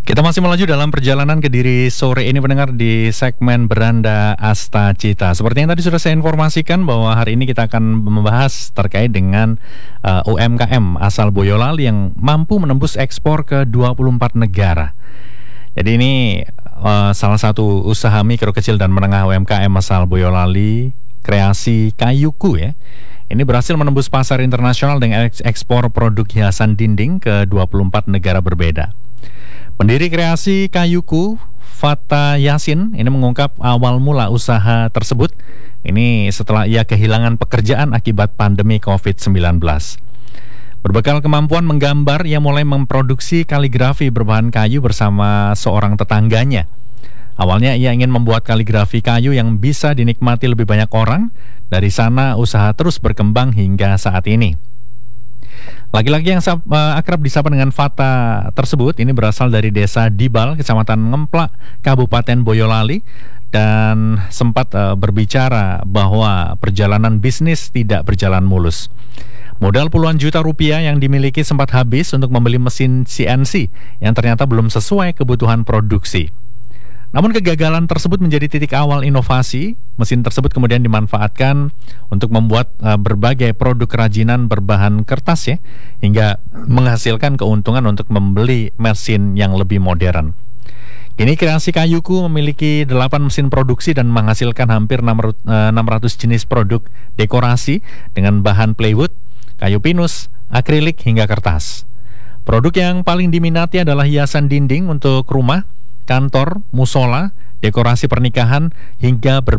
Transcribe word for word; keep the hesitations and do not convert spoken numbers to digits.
Kita masih melaju dalam perjalanan Kediri sore ini pendengar di segmen Beranda Asta Cita. Seperti yang tadi sudah saya informasikan bahwa hari ini kita akan membahas terkait dengan uh, U M K M asal Boyolali yang mampu menembus ekspor ke dua puluh empat negara. Jadi ini uh, salah satu usaha mikro kecil dan menengah U M K M asal Boyolali, Kreasi Kayuku ya. Ini berhasil menembus pasar internasional dengan ekspor produk hiasan dinding ke dua puluh empat negara berbeda. Pendiri Kreasi Kayuku, Fata Yasin, ini mengungkap awal mula usaha tersebut. Ini setelah ia kehilangan pekerjaan akibat pandemi covid sembilan belas. Berbekal kemampuan menggambar, ia mulai memproduksi kaligrafi berbahan kayu bersama seorang tetangganya. Awalnya ia ingin membuat kaligrafi kayu yang bisa dinikmati lebih banyak orang. Dari sana usaha terus berkembang hingga saat ini. Laki-laki yang uh, akrab disapa dengan Fata tersebut ini berasal dari desa Dibal, kecamatan Ngemplak, Kabupaten Boyolali, dan sempat uh, berbicara bahwa perjalanan bisnis tidak berjalan mulus. Modal puluhan juta rupiah yang dimiliki sempat habis untuk membeli mesin C N C yang ternyata belum sesuai kebutuhan produksi. Namun kegagalan tersebut menjadi titik awal inovasi. Mesin tersebut kemudian dimanfaatkan untuk membuat uh, berbagai produk kerajinan berbahan kertas ya, hingga menghasilkan keuntungan untuk membeli mesin yang lebih modern. Kini Kreasi Kayuku memiliki delapan mesin produksi dan menghasilkan hampir enam ratus jenis produk dekorasi dengan bahan plywood, kayu pinus, akrilik hingga kertas. Produk yang paling diminati adalah hiasan dinding untuk rumah, kantor, musola, dekorasi pernikahan, hingga ber